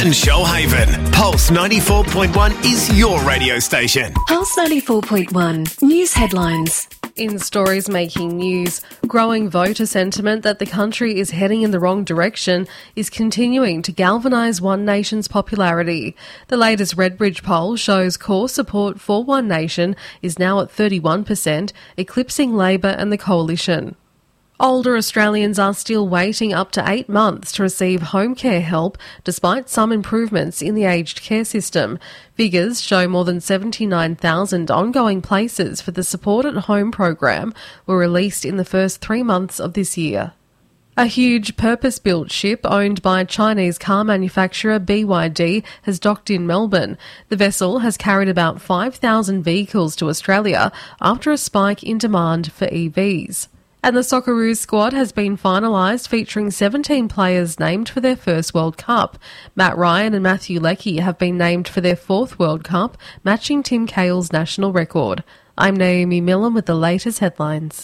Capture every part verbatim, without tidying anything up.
And Shoalhaven. Pulse ninety-four point one is your radio station. Pulse ninety-four point one. News headlines. In stories making news, growing voter sentiment that the country is heading in the wrong direction is continuing to galvanise One Nation's popularity. The latest Redbridge poll shows core support for One Nation is now at thirty-one percent, eclipsing Labor and the Coalition. Older Australians are still waiting up to eight months to receive home care help, despite some improvements in the aged care system. Figures show more than seventy-nine thousand ongoing places for the Support at Home program were released in the first three months of this year. A huge purpose-built ship owned by Chinese car manufacturer B Y D has docked in Melbourne. The vessel has carried about five thousand vehicles to Australia after a spike in demand for E Vs. And the Socceroos squad has been finalised, featuring seventeen players named for their first World Cup. Matt Ryan and Matthew Leckie have been named for their fourth World Cup, matching Tim Cahill's national record. I'm Naomi Millen with the latest headlines.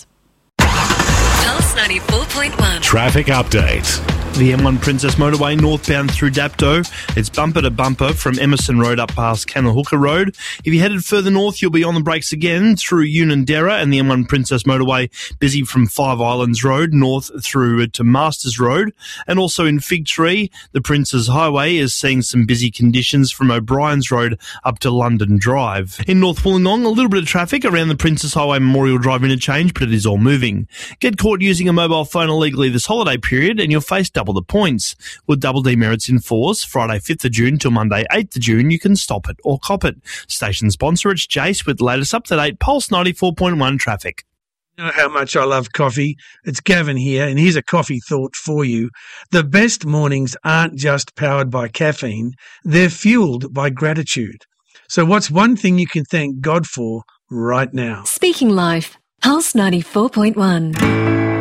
Pulse ninety-four point one. Traffic update. The M one Princess Motorway northbound through Dapto. It's bumper to bumper from Emerson Road up past Cannahooka Road. If you're headed further north, you'll be on the brakes again through Unanderra, and the M one Princess Motorway busy from Five Islands Road north through to Masters Road. And also in Fig Tree, the Princes Highway is seeing some busy conditions from O'Brien's Road up to London Drive. In North Wollongong, a little bit of traffic around the Princes Highway Memorial Drive interchange, but it is all moving. Get caught using a mobile phone illegally this holiday period and you'll face double the points. With double demerits in force, Friday fifth of June till Monday eighth of June, you can stop it or cop it. Station sponsor, it's Jace with the latest up-to-date Pulse ninety-four point one traffic. You know how much I love coffee. It's Gavin here, and here's a coffee thought for you. The best mornings aren't just powered by caffeine, they're fueled by gratitude. So what's one thing you can thank God for right now? Speaking Life. Pulse ninety-four point one.